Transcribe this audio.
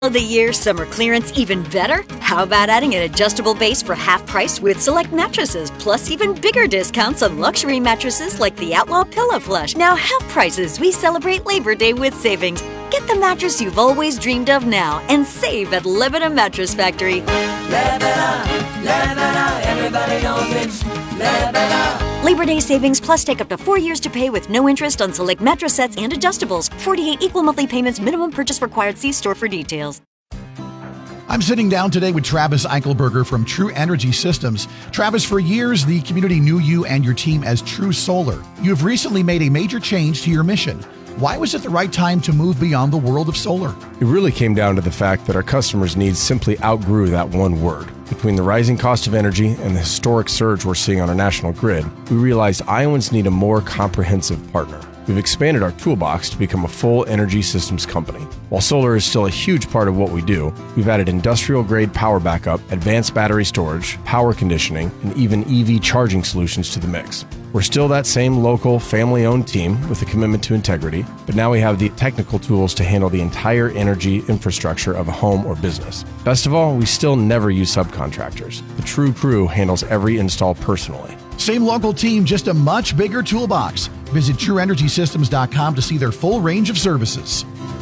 Of the year summer clearance even better? How about adding an adjustable base for half price with select mattresses, plus even bigger discounts on luxury mattresses like the Outlaw Pillow Plush. Now half prices, we celebrate Labor Day with savings. Get the mattress you've always dreamed of now and save at Lebanon Mattress Factory. Lebanon, everybody knows it's Lebanon. Labor Day savings plus take up to 4 years to pay with no interest on select mattress sets and adjustables. 48 equal monthly payments, minimum purchase required. See store for details. I'm sitting down today with Travis Eichelberger from True Energy Systems. Travis, for years, the community knew you and your team as True Solar. You have recently made a major change to your mission. Why was it the right time to move beyond the world of solar? It really came down to the fact that our customers' needs simply outgrew that one word. Between the rising cost of energy and the historic surge we're seeing on our national grid, we realized Iowans need a more comprehensive partner. We've expanded our toolbox to become a full energy systems company. While solar is still a huge part of what we do, we've added industrial-grade power backup, advanced battery storage, power conditioning, and even EV charging solutions to the mix. We're still that same local, family-owned team with a commitment to integrity, but now we have the technical tools to handle the entire energy infrastructure of a home or business. Best of all, we still never use subcontractors. The True Crew handles every install personally. Same local team, just a much bigger toolbox. Visit TrueEnergySystems.com to see their full range of services.